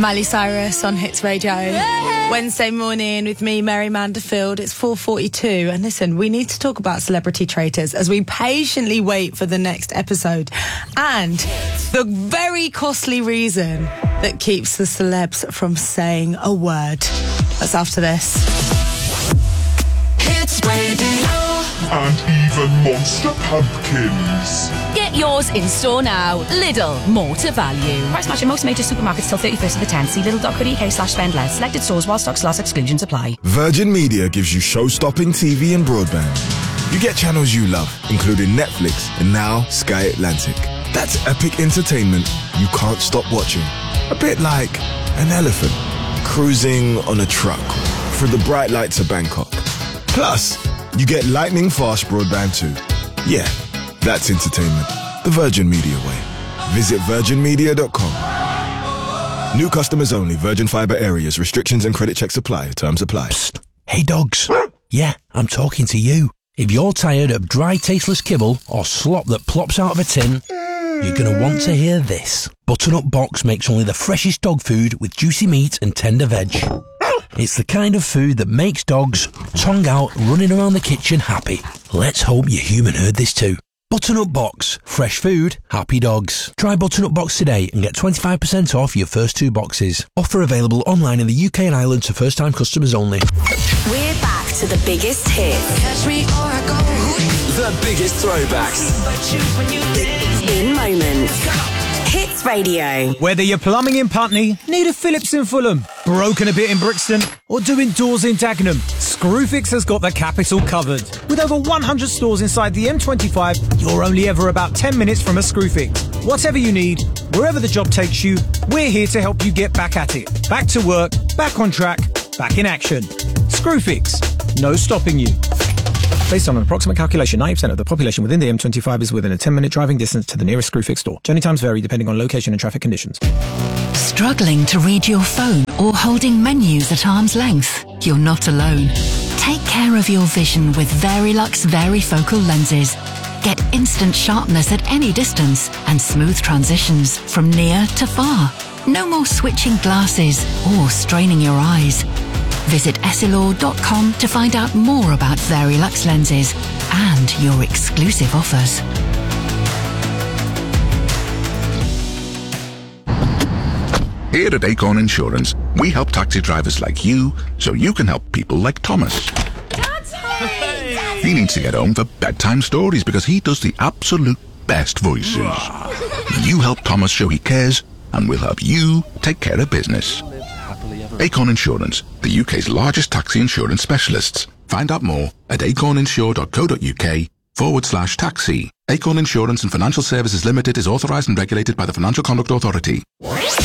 Miley Cyrus on Hits Radio. Wednesday morning with me, Mary Manderfield. It's 4:42. And listen, we need to talk about celebrity traitors as we patiently wait for the next episode. And the very costly reason that keeps the celebs from saying a word. That's after this. Hits Radio. And even Monster Pumpkins. Get yours in store now. Lidl, more to value. Price match in most major supermarkets till 31st of the 10th. See lidl.co.uk/spend less. Selected stores while stocks last. Exclusions apply. Virgin Media gives you show-stopping TV and broadband. You get channels you love, including Netflix and now Sky Atlantic. That's epic entertainment you can't stop watching. A bit like an elephant cruising on a truck through the bright lights of Bangkok. Plus, you get lightning fast broadband too. Yeah, that's entertainment. The Virgin Media way. Visit virginmedia.com. New customers only. Virgin Fibre areas. Restrictions and credit checks apply. Terms apply. Psst. Hey dogs. Yeah, I'm talking to you. If you're tired of dry, tasteless kibble or slop that plops out of a tin, you're going to want to hear this. Butternut Box makes only the freshest dog food with juicy meat and tender veg. It's the kind of food that makes dogs, tongue out, running around the kitchen happy. Let's hope your human heard this too. Butternut Box. Fresh food, happy dogs. Try Butternut Box today and get 25% off your first 2 boxes. Offer available online in the UK and Ireland to first-time customers only. We're back to the biggest hits. Catch me or I go. The biggest throwbacks. In moments. Hits Radio. Whether you're plumbing in Putney, need a Phillips in Fulham, broken a bit in Brixton, or doing doors in Dagenham, Screwfix has got the capital covered. With over 100 stores inside the M25, you're only ever about 10 minutes from a Screwfix. Whatever you need, wherever the job takes you, we're here to help you get back at it. Back to work, back on track, back in action. Screwfix. No stopping you. Based on an approximate calculation, 90% of the population within the M25 is within a 10-minute driving distance to the nearest Screwfix store. Journey times vary depending on location and traffic conditions. Struggling to read your phone or holding menus at arm's length? You're not alone. Take care of your vision with Verilux Varifocal lenses. Get instant sharpness at any distance and smooth transitions from near to far. No more switching glasses or straining your eyes. Visit Essilor.com to find out more about Verilux lenses and your exclusive offers. Here at Acorn Insurance, we help taxi drivers like you so you can help people like Thomas. He needs to get home for bedtime stories because he does the absolute best voices. You help Thomas show he cares, and we'll help you take care of business. Acorn Insurance, the UK's largest taxi insurance specialists. Find out more at acorninsure.co.uk/taxi. Acorn Insurance and Financial Services Limited is authorised and regulated by the Financial Conduct Authority.